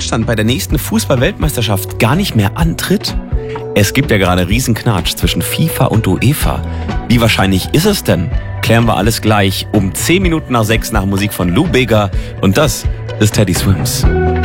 Deutschland bei der nächsten Fußball-Weltmeisterschaft gar nicht mehr antritt? Es gibt ja gerade Riesenknatsch zwischen FIFA und UEFA. Wie wahrscheinlich ist es denn? Klären wir alles gleich um 10 Minuten nach 6 nach Musik von Lou Bega. Und das ist Teddy Swims.